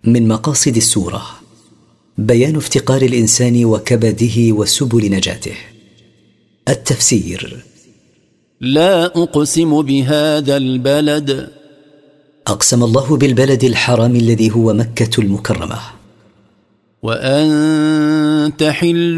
من مقاصد السورة بيان افتقار الإنسان وكبده وسبل نجاته. التفسير: لا أقسم بهذا البلد. أقسم الله بالبلد الحرام الذي هو مكة المكرمة. وأنت حل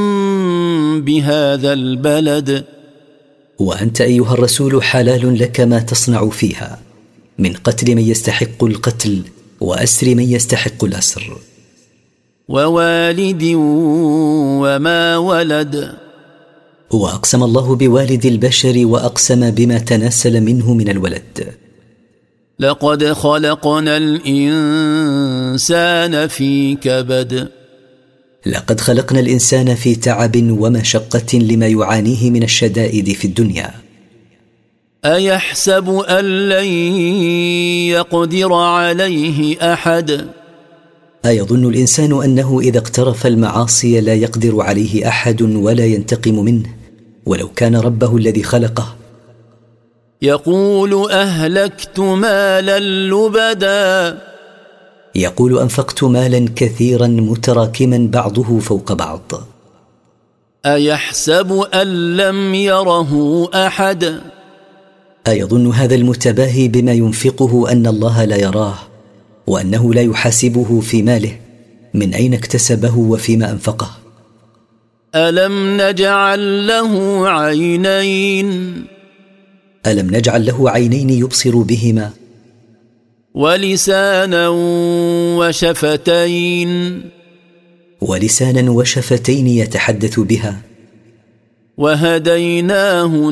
بهذا البلد. وأنت أيها الرسول حلال لك ما تصنع فيها من قتل من يستحق القتل وأسر من يستحق الأسر. ووالد وما ولد. وأقسم الله بوالد البشر وأقسم بما تناسل منه من الولد. لقد خلقنا الإنسان في كبد. لقد خلقنا الإنسان في تعب ومشقة لما يعانيه من الشدائد في الدنيا. أيحسب أن لن يقدر عليه أحد. أيظن الإنسان أنه إذا اقترف المعاصي لا يقدر عليه أحد ولا ينتقم منه ولو كان ربه الذي خلقه؟ يقول أهلكت مالا لبدا. يقول أنفقت مالا كثيرا متراكما بعضه فوق بعض. أيحسب أن لم يره أحد. أيظن هذا المتباهي بما ينفقه أن الله لا يراه وأنه لا يحاسبه في ماله من أين اكتسبه وفيما أنفقه؟ ألم نجعل له عينين. ألم نجعل له عينين يبصر بهما؟ ولسانا وشفتين. ولسانا وشفتين يتحدث بها. وهديناه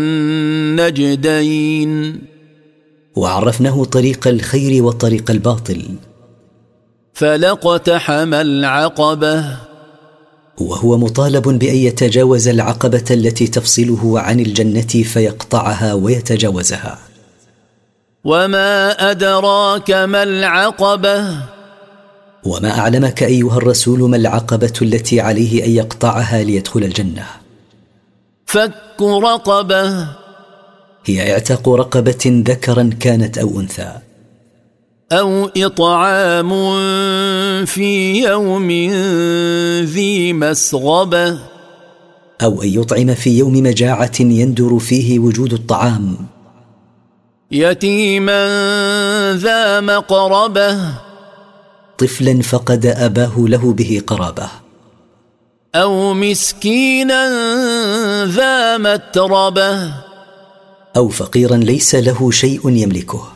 النجدين. وعرفناه طريق الخير وطريق الباطل. فلاقتحم العقبة. وهو مطالب بأن يتجاوز العقبة التي تفصله عن الجنة فيقطعها ويتجاوزها. وما أدراك ما العقبة. وما أعلمك أيها الرسول ما العقبة التي عليه أن يقطعها ليدخل الجنة؟ فك رقبة. هي اعتاق رقبة ذكرا كانت أو أنثى. أو إطعام في يوم ذي مسغبة. أو أن يطعم في يوم مجاعة يندر فيه وجود الطعام. يتيما ذا مقربة. طفلا فقد أباه له به قرابة. أو مسكينا ذا متربة. أو فقيرا ليس له شيء يملكه.